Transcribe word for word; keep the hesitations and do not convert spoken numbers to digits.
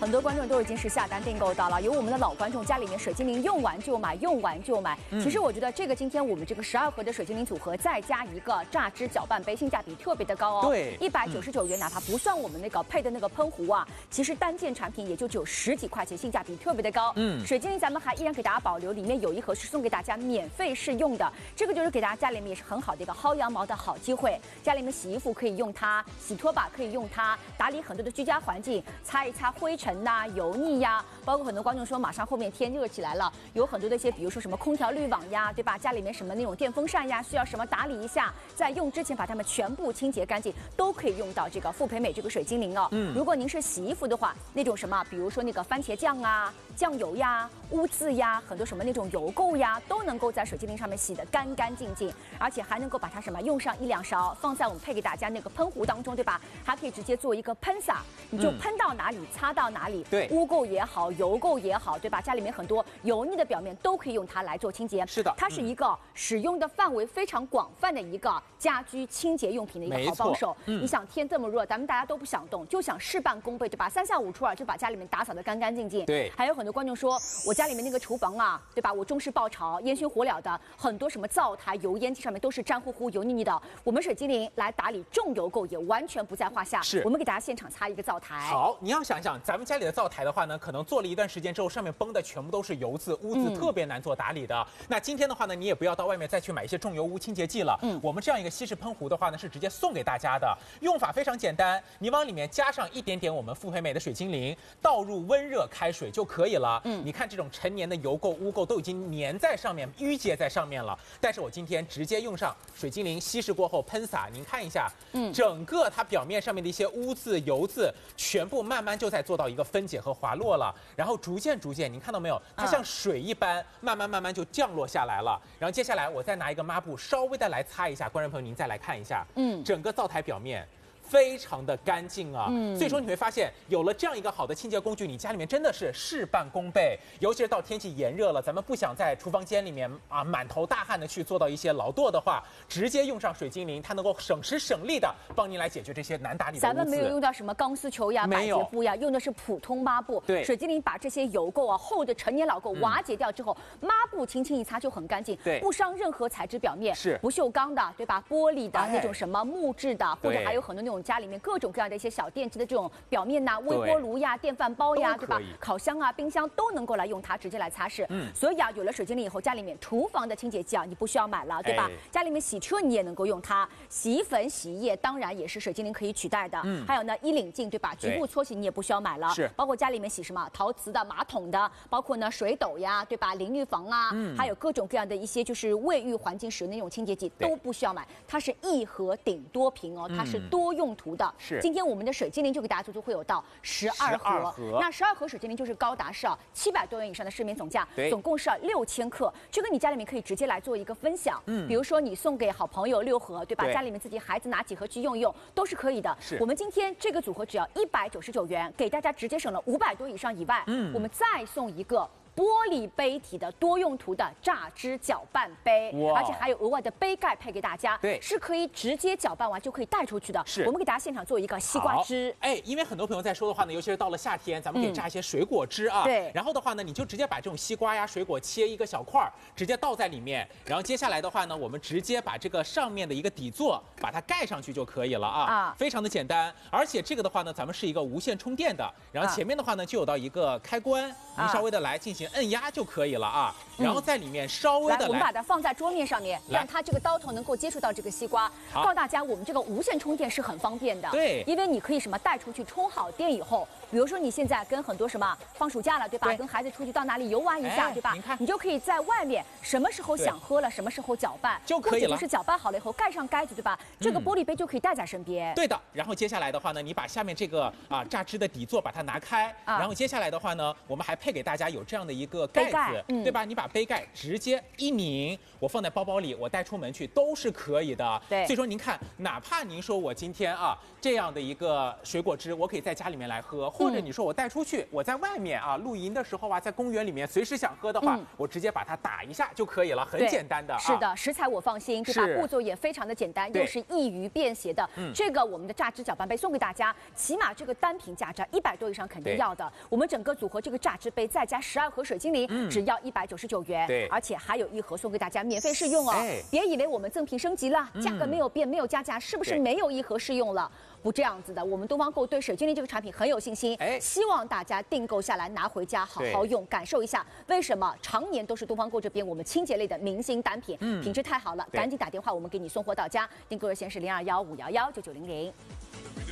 很多观众都已经是下单订购到了，有我们的老观众家里面水精灵用完就买，用完就买。嗯、其实我觉得这个今天我们这个十二盒的水精灵组合，再加一个榨汁搅拌杯，性价比特别的高哦。 对， 一百九十九元，哪怕不算我们那个配的那个喷壶啊，其实单件产品也就只有十几块钱，性价比特别的高。嗯，水精灵咱们还依然给大家保留，里面有一盒是送给大家免费试用的，这个就是给大家家里面也是很好的一个薅羊毛的好机会。家里面洗衣服可以用它，洗拖把可以用它，打理很多的居家环境，擦一擦灰尘呐、啊、油腻呀、啊，包括很多观众说马上后面天热起来了，有很多的一些，比如说什么空调滤网呀，对吧？家里面什么那种电风扇呀，需要什么打理一下，在用之前把它们全部清洁干净，都可以用到这个富培美这个水精灵哦。嗯，如果您是洗衣服的话，那种什么，比如说那个番茄酱啊、酱油呀、污渍呀，很多什么那种油垢呀，都能够在水精灵上面洗得干干净净，而且还能够把它什么用上一两勺，放在我们配给大家那个喷壶当中，对吧？还可以直接做一个喷洒，你就喷到哪里、嗯、擦到哪里， 对， 污垢也好，油垢也好，对吧？家里面很多油腻的表面都可以用它来做清洁。 是的， 它是一个使用的范围非常广泛的一个家居清洁用品的一个好帮手。嗯、你想天这么热，咱们大家都不想动，就想事半功倍，对吧？三下五除二就把家里面打扫得干干净净。 对， 还有很多观众说，我家里面那个厨房啊，对吧？我中式爆炒，烟熏火燎的，很多什么灶台、油烟机上面都是粘乎乎、油腻腻的。我们水精灵来打理重油垢也完全不在话下。 是， 我们给大家现场擦一个灶台。 好，你要想想，咱们家里的灶台的话呢，可能做了一段时间之后，上面崩的全部都是油渍、污渍，嗯、特别难做打理的。那今天的话呢，你也不要到外面再去买一些重油污清洁剂了。嗯，我们这样一个稀释喷壶的话呢，是直接送给大家的。用法非常简单，你往里面加上一点点我们富培美的水精灵，倒入温热开水就可以了。嗯，你看这种陈年的油垢、污垢都已经粘在上面、淤结在上面了。但是我今天直接用上水精灵稀释过后喷洒，您看一下，嗯，整个它表面上面的一些污渍、油渍，全部慢慢就在做到一个分解和滑落了。然后逐渐逐渐，您看到没有？它像水一般，慢慢慢慢就降落下来了。然后接下来我再拿一个抹布稍微的来擦一下，观众朋友您再来看一下，嗯，整个灶台表面非常的干净啊，嗯，所以说你会发现有了这样一个好的清洁工具，你家里面真的是事半功倍。尤其是到天气炎热了，咱们不想在厨房间里面啊满头大汗的去做到一些劳作的话，直接用上水精灵，它能够省时省力的帮您来解决这些难打理的污渍。 咱们没有用到什么钢丝球呀、百洁布呀，用的是普通抹布。 对， 水精灵把这些油垢啊、厚的陈年老垢瓦解掉之后，嗯、抹布轻轻一擦就很干净， 对， 不伤任何材质表面， 是不锈钢的，对吧？玻璃的、哎、那种什么木质的，或者还有很多那种家里面各种各样的一些小电器的这种表面呐、微波炉呀、电饭煲呀，对吧？烤箱啊、冰箱都能够来用它直接来擦拭。嗯，所以啊，有了水精灵以后，家里面厨房的清洁剂啊，你不需要买了，对吧？哎、家里面洗车你也能够用它，洗衣粉、洗衣液当然也是水精灵可以取代的。嗯，还有呢，衣领镜，对吧？局部搓洗你也不需要买了。 是， 包括家里面洗什么陶瓷的、马桶的，包括呢水斗呀，对吧？淋浴房啊，嗯，还有各种各样的一些就是卫浴环境使用的那种清洁剂都不需要买，它是一盒顶多瓶哦，它是多用途的。 是， 今天我们的水精灵就给大家做出会有到十二盒，那十二盒水精灵就是高达是啊七百多元以上的市面总价，总共是六千克。这个你家里面可以直接来做一个分享，嗯，比如说你送给好朋友六盒，对吧？对，家里面自己孩子拿几盒去用一用都是可以的。是，我们今天这个组合只要一百九十九元，给大家直接省了五百多以上以外，嗯，我们再送一个玻璃杯体的多用途的榨汁搅拌杯，而且还有额外的杯盖配给大家，对，是可以直接搅拌完就可以带出去的。是，我们给大家现场做一个西瓜汁。 哎，因为很多朋友在说的话呢，尤其是到了夏天，咱们可以榨一些水果汁啊。对、嗯。然后的话呢，你就直接把这种西瓜呀、水果切一个小块儿，直接倒在里面。然后接下来的话呢，我们直接把这个上面的一个底座把它盖上去就可以了啊。啊。非常的简单，而且这个的话呢，咱们是一个无线充电的，然后前面的话呢就有到一个开关，您稍微的来进行摁压就可以了啊。然后在里面稍微的来， 来我们把它放在桌面上面，让它这个刀头能够接触到这个西瓜。告诉大家，我们这个无线充电是很方便的。 对， 因为你可以什么带出去充好电以后，比如说你现在跟很多什么放暑假了，对吧？对，跟孩子出去到哪里游玩一下，哎、对吧？您看，你就可以在外面什么时候想喝了，什么时候搅拌就可以了。 就是搅拌好了以后盖上盖子，对吧？这个玻璃杯就可以带在身边。 嗯、对的。然后接下来的话呢，你把下面这个啊榨汁的底座把它拿开，啊、然后接下来的话呢，我们还配给大家有这样的的一个盖子， 盖嗯、 对吧？你把杯盖直接一拧，我放在包包里，我带出门去都是可以的。 对， 所以说您看，哪怕您说我今天啊这样的一个水果汁，我可以在家里面来喝，或者你说我带出去，我在外面啊露营的时候啊，在公园里面随时想喝的话，嗯、我直接把它打一下就可以了，很简单的。啊、 是的，食材我放心，对吧？步骤也非常的简单，又是易于便携的。嗯、这个我们的榨汁搅拌杯送给大家，起码这个单品价值一百多以上肯定要的。我们整个组合这个榨汁杯再加十二盒水精灵，嗯、只要一百九十九元。 对， 而且还有一盒送给大家免费试用哦。哎、别以为我们赠品升级了，价格没有变，没有加价，是不是没有一盒试用了？不这样子的，我们东方购对水精灵这个产品很有信心，哎，希望大家订购下来拿回家好好用，感受一下为什么常年都是东方购这边我们清洁类的明星单品，嗯、品质太好了，赶紧打电话，我们给你送货到家。订购热线是零二幺五幺幺九九零零。